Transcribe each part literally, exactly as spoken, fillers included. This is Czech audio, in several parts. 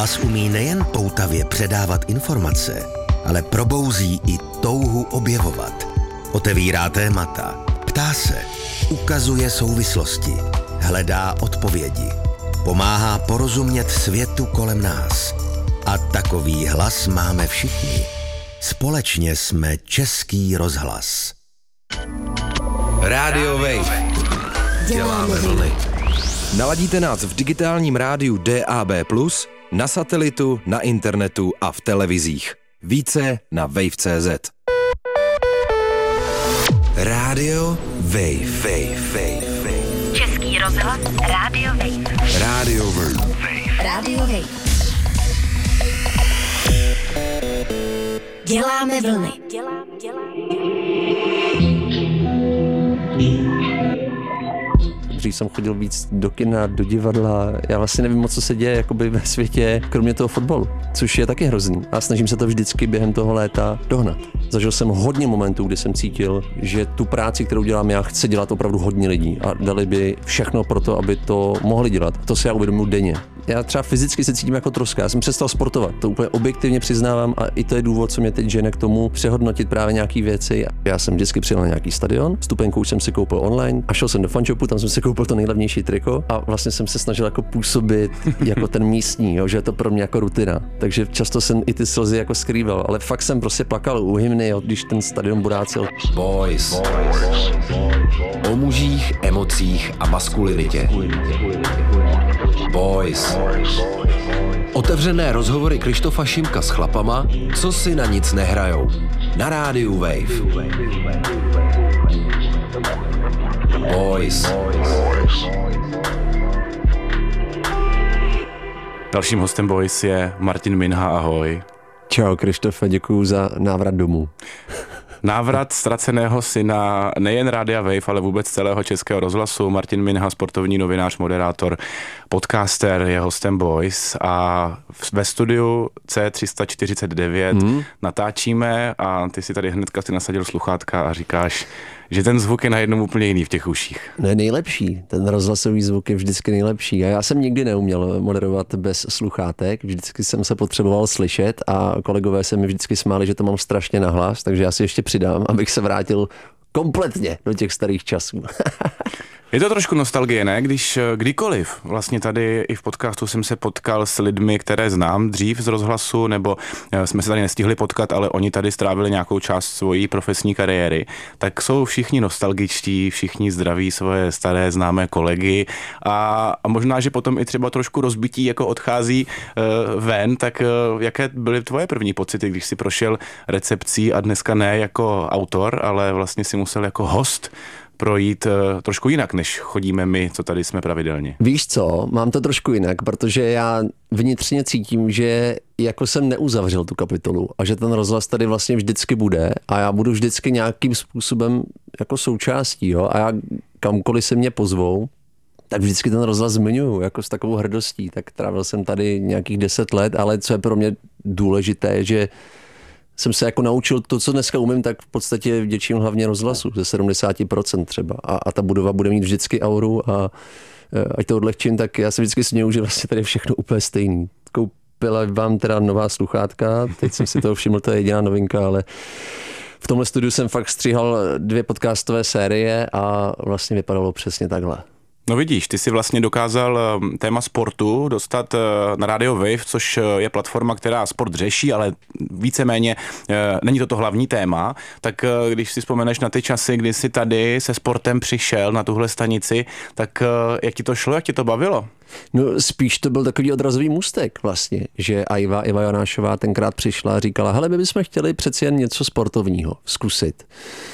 Hlas umí nejen poutavě předávat informace, ale probouzí i touhu objevovat. Otevírá témata, ptá se, ukazuje souvislosti, hledá odpovědi, pomáhá porozumět světu kolem nás. A takový hlas máme všichni. Společně jsme Český rozhlas. Rádio Wave. Děláme vlny. Naladíte nás v digitálním rádiu D A B plus, na satelitu, na internetu a v televizích. Více na wave tečka cé zet. Rádio Wave. Wave. Wave. Wave. Český rozhlas. Rádio Wave. Rádio Wave. Rádio Wave. Děláme vlny. Dělám, dělám. Dřív jsem chodil víc do kina, do divadla. Já vlastně nevím moc, co se děje jakoby ve světě, kromě toho fotbalu, což je taky hrozný. A snažím se to vždycky během toho léta dohnat. Zažil jsem hodně momentů, kdy jsem cítil, že tu práci, kterou dělám já, chce dělat opravdu hodně lidí a dali by všechno pro to, aby to mohli dělat. To si já uvědomuji denně. Já třeba fyzicky se cítím jako troska. Já jsem přestal sportovat, to úplně objektivně přiznávám a i to je důvod, co mě teď žene k tomu přehodnotit právě nějaký věci. Já jsem vždycky přijel na nějaký stadion, vstupenku jsem si koupil online a šel jsem do fanshopu, tam jsem si koupil to nejlevnější triko a vlastně jsem se snažil jako působit jako ten místní, jo, že je to pro mě jako rutina. Takže často jsem i ty slzy jako skrýval, ale fakt jsem prostě plakal u hymny, jo, když ten stadion budácil. Boys. O mužích, emocích a maskulinitě. Boys. Otevřené rozhovory Krištofa Šimka s chlapama, co si na nic nehrajou. Na rádiu Wave. Boys. Dalším hostem Boys je Martin Minha, ahoj. Čau Krištofe, děkuju za návrat domů. Návrat ztraceného syna nejen Rádia Wave, ale vůbec celého Českého rozhlasu. Martin Minha, sportovní novinář, moderátor, podcaster, je hostem Boys a ve studiu C tři sta čtyřicet devět hmm. natáčíme a ty si tady hnedka si nasadil sluchátka a říkáš, že ten zvuk je najednou úplně jiný v těch uších. Ne, nejlepší. Ten rozhlasový zvuk je vždycky nejlepší. A já jsem nikdy neuměl moderovat bez sluchátek. Vždycky jsem se potřeboval slyšet a kolegové se mi vždycky smáli, že to mám strašně nahlas, takže já si ještě přidám, abych se vrátil kompletně do těch starých časů. Je to trošku nostalgie, ne? Když kdykoliv vlastně tady i v podcastu jsem se potkal s lidmi, které znám dřív z rozhlasu, nebo jsme se tady nestihli potkat, ale oni tady strávili nějakou část svojí profesní kariéry, tak jsou všichni nostalgičtí, všichni zdraví svoje staré známé kolegy a, a možná, že potom i třeba trošku rozbití jako odchází uh, ven, tak uh, jaké byly tvoje první pocity, když jsi prošel recepcí a dneska ne jako autor, ale vlastně si musel jako host projít uh, trošku jinak, než chodíme my, co tady jsme pravidelně. Víš co, mám to trošku jinak, protože já vnitřně cítím, že jako jsem neuzavřel tu kapitolu a že ten rozhlas tady vlastně vždycky bude a já budu vždycky nějakým způsobem jako součástí, jo, a já kamkoliv se mě pozvou, tak vždycky ten rozhlas zmiňuju, jako s takovou hrdostí, tak trávil jsem tady nějakých deset let, ale co je pro mě důležité, že jsem se jako naučil to, co dneska umím, tak v podstatě vděčím hlavně rozhlasu, ze sedmdesát procent třeba. A, a ta budova bude mít vždycky auru a ať to odlehčím, tak já se vždycky směju, že vlastně tady je všechno úplně stejný. Koupila vám teda nová sluchátka, teď jsem si toho všiml, to je jediná novinka, ale v tomhle studiu jsem fakt stříhal dvě podcastové série a vlastně vypadalo přesně takhle. No vidíš, ty si vlastně dokázal téma sportu dostat na Radio Wave, což je platforma, která sport řeší, ale víceméně není to to hlavní téma. Tak když si vzpomeneš na ty časy, kdy jsi tady se sportem přišel na tuhle stanici, tak jak ti to šlo, jak ti to bavilo? No spíš to byl takový odrazový můstek vlastně, že Iva, Iva Jonášová tenkrát přišla a říkala, hele, my bychom chtěli přeci jen něco sportovního zkusit.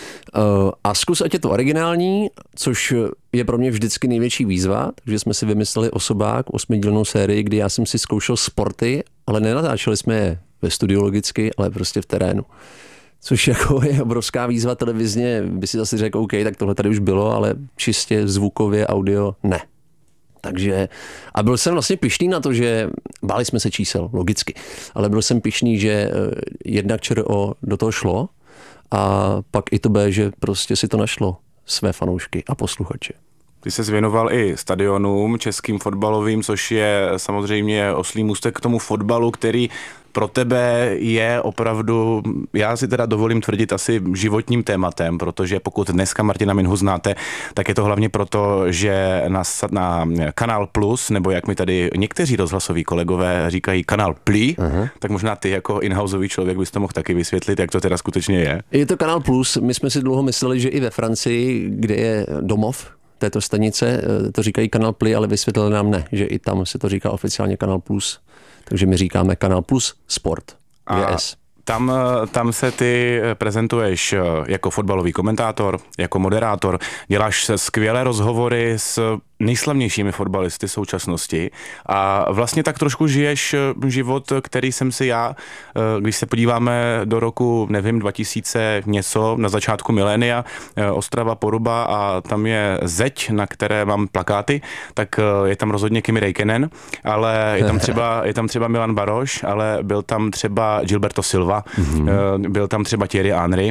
A zkus, ať je to originální, což je pro mě vždycky největší výzva, takže jsme si vymysleli Osobák, osmidílnou sérii, kdy já jsem si zkoušel sporty, ale nenatáčeli jsme je ve studiu logicky, ale prostě v terénu. Což jako je obrovská výzva televizně, by si zase řekl, OK, tak tohle tady už bylo, ale čistě zvukově, audio, ne. Takže, a byl jsem vlastně pyšný na to, že báli jsme se čísel, logicky, ale byl jsem pyšný, že jednak ČRO do toho šlo, a pak i to B, že prostě si to našlo své fanoušky a posluchače. Ty se věnoval i stadionům českým fotbalovým, což je samozřejmě oslý můstek k tomu fotbalu, který pro tebe je opravdu, já si teda dovolím tvrdit, asi životním tématem, protože pokud dneska Martina Minhu znáte, tak je to hlavně proto, že na, na Kanál Plus, nebo jak mi tady někteří rozhlasoví kolegové říkají Kanál Pli, uh-huh. tak možná ty jako in-houseový člověk bys to mohl taky vysvětlit, jak to teda skutečně je. Je to Kanál Plus, my jsme si dlouho mysleli, že i ve Francii, kde je domov této stanice, to říkají Kanál Pli, ale vysvětlili nám ne, že i tam se to říká oficiálně Kanál Plus. Takže my říkáme Kanál Plus Sport. A tam, tam se ty prezentuješ jako fotbalový komentátor, jako moderátor, děláš se skvělé rozhovory s nejslavnějšími fotbalisty současnosti a vlastně tak trošku žiješ život, který jsem si já, když se podíváme do roku, nevím, dva tisíce něco, na začátku milénia, Ostrava, Poruba a tam je zeď, na které mám plakáty, tak je tam rozhodně Kimi Räikkönen, ale je tam třeba, je tam třeba Milan Baroš, ale byl tam třeba Gilberto Silva, mm-hmm. byl tam třeba Thierry Henry,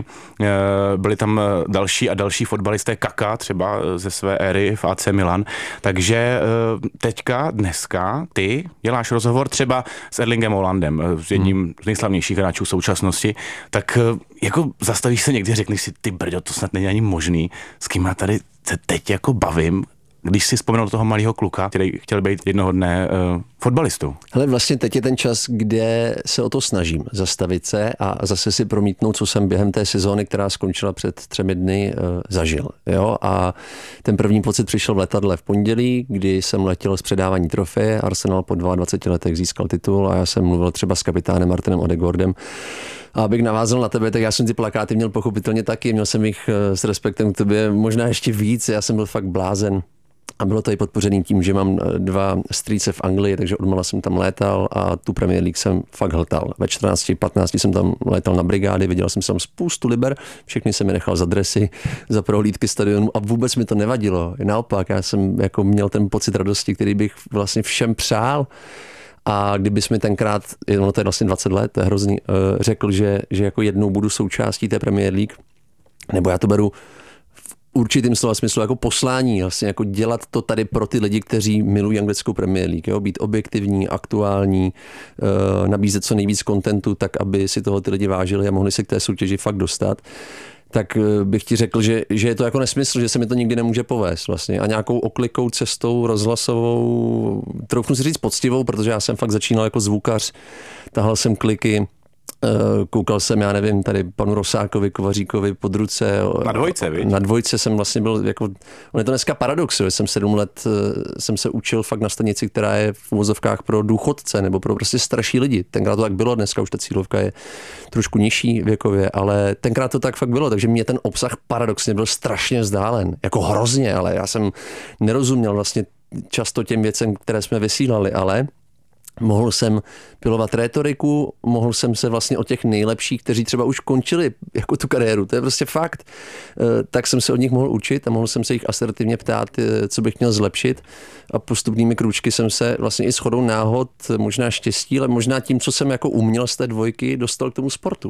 byli tam další a další fotbalisté, Kaka třeba ze své éry v A C Milan. Takže teďka, dneska, ty děláš rozhovor třeba s Erlingem Haalandem, s jedním z nejslavnějších hráčů současnosti, tak jako zastavíš se někdy, řekneš si, ty brďo, to snad není ani možný, s kým já tady se teď jako bavím, když si vzpomínal toho malého kluka, který chtěl být jednoho dne uh, fotbalistou. Hele, vlastně teď je ten čas, kde se o to snažím zastavit se a zase si promítnout, co jsem během té sezóny, která skončila před třemi dny, uh, zažil. Jo? A ten první pocit přišel v letadle v pondělí, kdy jsem letěl z předávání trofeje. Arsenal po dvaceti dvou letech získal titul a já jsem mluvil třeba s kapitánem Martinem Odegaardem. A abych navázal na tebe, tak já jsem ty plakáty měl pochopitelně taky, měl jsem jich s respektem k tobě možná ještě víc, já jsem byl fakt blázen. A bylo to i podpořený tím, že mám dva strýce v Anglii, takže odmala jsem tam létal a tu Premier League jsem fakt hltal. Ve čtrnácti patnácti jsem tam létal na brigády, viděl jsem tam spoustu liber, všechny jsem je nechal za dresy, za prohlídky stadionu a vůbec mi to nevadilo. Naopak, já jsem jako měl ten pocit radosti, který bych vlastně všem přál. A kdybys mi tenkrát, ono to je vlastně dvacet let, to je hrozný, řekl, že, že jako jednou budu součástí té Premier League, nebo já to beru určitým slova smyslu jako poslání, vlastně jako dělat to tady pro ty lidi, kteří milují anglickou Premier League, jo? Být objektivní, aktuální, uh, nabízet co nejvíc kontentu, tak aby si toho ty lidi vážili a mohli se k té soutěži fakt dostat. Tak bych ti řekl, že, že je to jako nesmysl, že se mi to nikdy nemůže povést vlastně. A nějakou oklikou cestou rozhlasovou, troufnu si říct poctivou, protože já jsem fakt začínal jako zvukař, tahal jsem kliky, koukal jsem, já nevím, tady panu Rosákovi, Kovaříkovi pod ruce. Na dvojce, viď? Na dvojce jsem vlastně byl, jako, on je to dneska paradox, že jsem sedm let, jsem se učil fakt na stanici, která je v uvozovkách pro důchodce, nebo pro prostě starší lidi. Tenkrát to tak bylo, dneska už ta cílovka je trošku nižší věkově, ale tenkrát to tak fakt bylo, takže mě ten obsah paradoxně byl strašně vzdálen, jako hrozně, ale já jsem nerozuměl vlastně často těm věcem, které jsme vysílali, ale mohl jsem pilovat rétoriku, mohl jsem se vlastně od těch nejlepších, kteří třeba už končili jako tu kariéru, to je prostě fakt, tak jsem se od nich mohl učit a mohl jsem se jich asertivně ptát, co bych měl zlepšit a postupnými krůčky jsem se vlastně i shodou náhod, možná štěstí, ale možná tím, co jsem jako uměl z té dvojky, dostal k tomu sportu.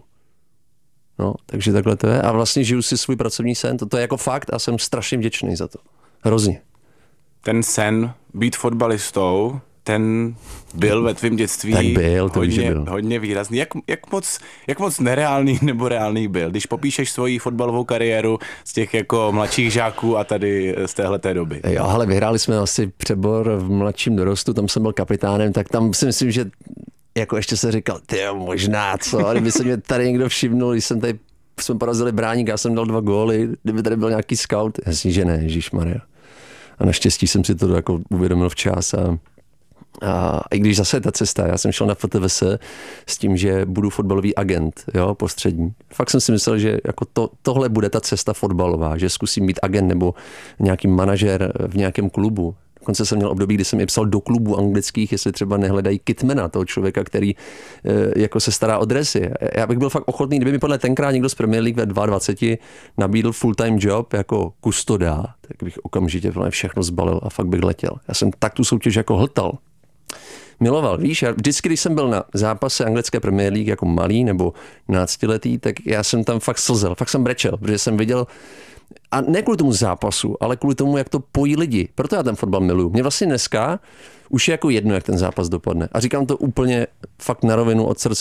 No, takže takhle to je a vlastně žiju si svůj pracovní sen, to, to je jako fakt a jsem strašně vděčný za to. Hrozně. Ten sen být fotbalistou, ten byl ve tvém dětství tak byl, to hodně, byl. hodně výrazný. Jak, jak, moc, jak moc nereálný nebo reálný byl? Když popíšeš svoji fotbalovou kariéru z těch jako mladších žáků a tady z téhleté doby. Jo, ale vyhráli jsme asi přebor v mladším dorostu, tam jsem byl kapitánem, tak tam si myslím, že jako ještě se říkal, tyjo, možná co, kdyby se mě tady někdo všimnul, když jsem tady, jsme porazili Bráník, já jsem dal dva góly, kdyby tady byl nějaký scout, jasně, že ne, ježišmarja. A naštěstí jsem si to jako uvědomil včas a A i když zase ta cesta, já jsem šel na F T V S s tím, že budu fotbalový agent, jo, postřední. Fakt jsem si myslel, že jako to, tohle bude ta cesta fotbalová, že zkusím být agent nebo nějaký manažer v nějakém klubu. Dokonce jsem měl období, kdy jsem i psal do klubů anglických, jestli třeba nehledají kitmana, toho člověka, který e, jako se stará o dresy. Já bych byl fakt ochotný, kdyby mi podle tenkrát někdo z Premier League ve dvaceti dvou nabídl full-time job jako kustoda, tak bych okamžitě všechno zbalil a fakt bych letěl. Já jsem tak tu soutěž jako hltal. Miloval, víš, já vždycky, když jsem byl na zápase anglické Premier League jako malý nebo náctiletý, tak já jsem tam fakt slzel, fakt jsem brečel, protože jsem viděl A ne kvůli tomu zápasu, ale kvůli tomu, jak to pojí lidi. Proto já ten fotbal miluju. Mě vlastně dneska už je jako jedno, jak ten zápas dopadne. A říkám to úplně fakt na rovinu od srdce.